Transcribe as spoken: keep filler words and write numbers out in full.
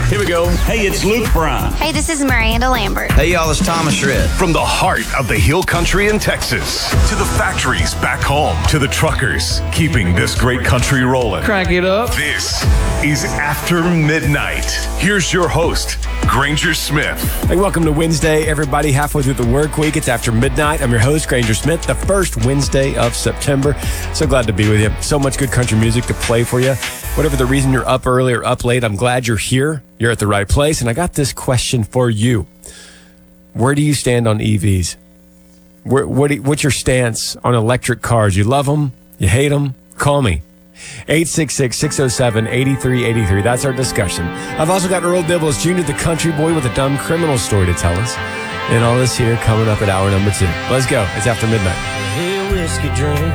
Here we go. Hey, it's Luke Bryan. Hey, this is Miranda Lambert. Hey, y'all, it's Thomas Shred. From the heart of the Hill Country in Texas to the factories back home to the truckers keeping this great country rolling. Crank it up. This is After Midnight. Here's your host, Granger Smith. Hey, welcome to Wednesday, everybody. Halfway through the work week, it's After Midnight. I'm your host, Granger Smith, the first Wednesday of September. So glad to be with you. So much good country music to play for you. Whatever the reason you're up early or up late, I'm glad you're here. You're at the right place. And I got this question for you. Where do you stand on E Vs? Where, what do you, what's your stance on electric cars? You love them? You hate them? Call me. eight six six, six oh seven, eight three eight three. That's our discussion. I've also got Earl Dibbles, Junior the Country Boy, with a dumb criminal story to tell us. And all this here coming up at hour number two. Let's go. It's After Midnight. Hey, whiskey drink.